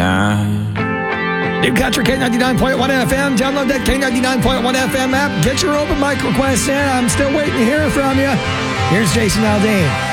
time. New Country K99.1 FM. Download that K99.1 FM app. Get your open mic requests in. I'm still waiting to hear from you. Here's Jason Aldean.